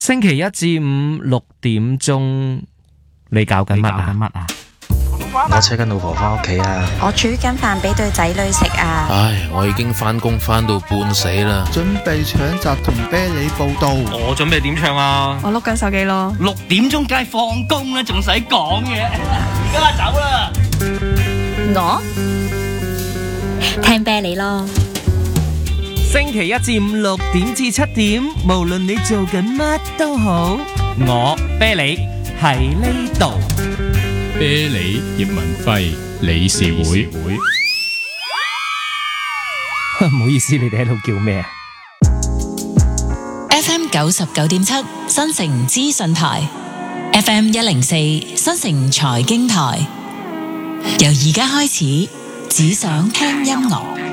星期一至五6點鐘，你搞緊乜啊？ 我車緊老婆返屋企啊！ 我煮緊飯俾對仔女食啊！ 唉，我已經返工返到半死啦， 準備搶閘同啤梨報到。 我準備點唱啊？ 我碌緊手機咯。 6點鐘梗係放工啦，仲使講嘢？而家走啦！ 我聽啤梨咯。 星期一至五6點至7點，無論你做緊乜都好，我啤梨喺呢度。 啤梨葉文輝理事會。 唔好意思，你哋喺度叫咩啊 ？FM 99.7新城資訊台 ，FM 104新城財經台。由而家開始，只想聽音樂。